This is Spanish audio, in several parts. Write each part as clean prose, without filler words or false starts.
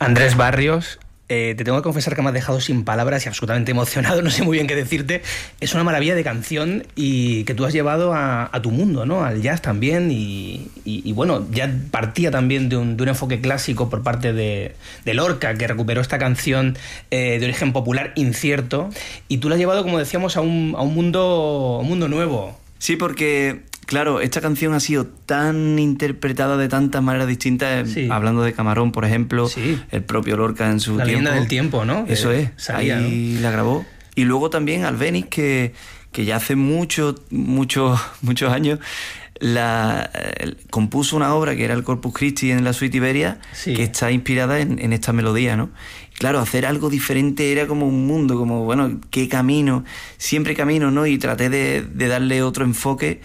Andrés Barrios, te tengo que confesar que me has dejado sin palabras y absolutamente emocionado, no sé muy bien qué decirte. Es una maravilla de canción y que tú has llevado a tu mundo, ¿no? Al jazz también y bueno, ya partía también de un enfoque clásico por parte de Lorca, que recuperó esta canción de origen popular incierto, y tú la has llevado, como decíamos, a un mundo nuevo. Sí, porque, claro, esta canción ha sido tan interpretada de tantas maneras distintas, sí. Hablando de Camarón, por ejemplo, sí. El propio Lorca en su la tiempo. La leyenda del tiempo, ¿no? Eso es, salía, ahí, ¿no? La grabó. Y luego también Albéniz, que ya hace muchos años compuso una obra que era el Corpus Christi en la Suite Iberia, sí. Que está inspirada en esta melodía, ¿no? Claro, hacer algo diferente era como un mundo, como, bueno, qué camino, siempre camino, ¿no? Y traté de darle otro enfoque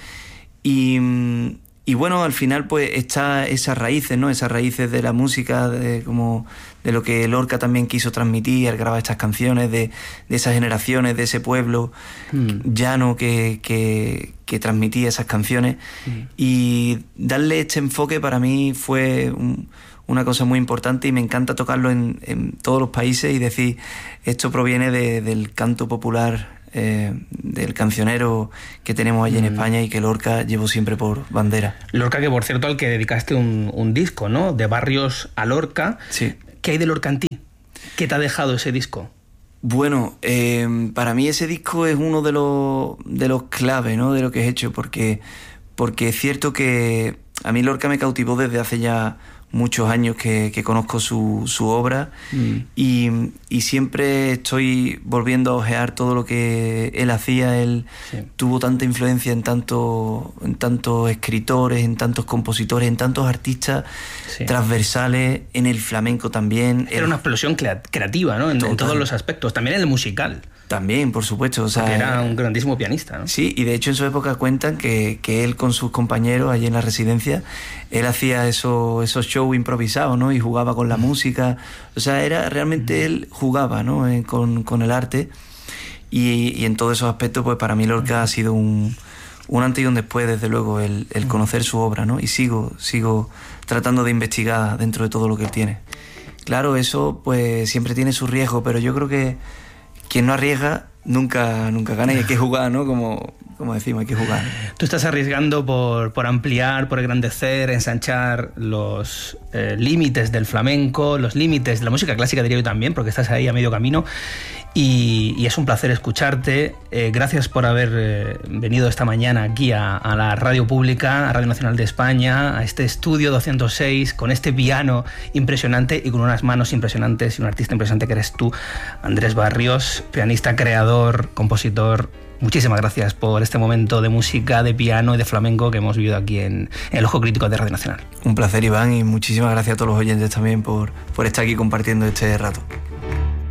y bueno, al final pues está esas raíces, ¿no? Esas raíces de la música, de lo que Lorca también quiso transmitir al grabar estas canciones, de esas generaciones, de ese pueblo llano que transmitía esas canciones. Y darle este enfoque para mí fue una cosa muy importante y me encanta tocarlo en todos los países y decir, esto proviene del canto popular, del cancionero que tenemos allí en España y que Lorca llevó siempre por bandera. Lorca, que por cierto al que dedicaste un disco, ¿no? De Barrios a Lorca. Sí. ¿Qué hay de Lorca en ti? ¿Qué te ha dejado ese disco? Bueno, para mí ese disco es uno de los claves, ¿no? De lo que he hecho, porque es cierto que a mí Lorca me cautivó desde hace ya muchos años que conozco su obra y siempre estoy volviendo a ojear todo lo que él hacía. Él tuvo tanta influencia en tantos escritores, en tantos compositores, en tantos artistas transversales, en el flamenco también. Era una explosión creativa, ¿no? En todos los aspectos, también en el musical. También, por supuesto. O sea, porque era un grandísimo pianista, ¿no? Sí, y de hecho en su época cuentan que él con sus compañeros allí en la residencia, él hacía esos shows improvisados, ¿no? Y jugaba con la música. O sea, era realmente él jugaba, ¿no? Con el arte. Y en todos esos aspectos, pues para mí Lorca ha sido un antes y un después, desde luego, el conocer su obra, ¿no? Y sigo tratando de investigar dentro de todo lo que él tiene. Claro, eso pues siempre tiene su riesgo, pero yo creo que quien no arriesga nunca gana y hay que jugar, ¿no? Como decimos, hay que jugar. Tú estás arriesgando por ampliar, por engrandecer, ensanchar los límites del flamenco, los límites de la música clásica, diría yo también, porque estás ahí a medio camino. Y es un placer escucharte. Gracias por haber venido esta mañana aquí a la Radio Pública, a Radio Nacional de España, a este estudio 206, con este piano impresionante y con unas manos impresionantes y un artista impresionante que eres tú, Andrés Barrios, pianista, creador, compositor. Muchísimas gracias por este momento de música, de piano y de flamenco que hemos vivido aquí en El Ojo Crítico de Radio Nacional. Un placer, Iván, y muchísimas gracias a todos los oyentes también por estar aquí compartiendo este rato.